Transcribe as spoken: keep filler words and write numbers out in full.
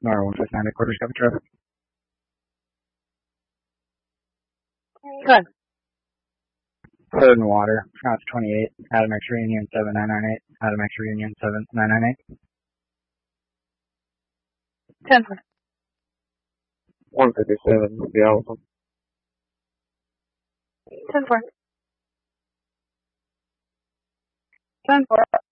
Nora one fifty-nine, quarters, copy traffic. Good. Third and water, Scott's twenty-eight, Adam X Reunion seven nine nine eight, Adam X Reunion seven nine nine eight. ten four. one fifty-seven, the Alpha. ten four. ten four.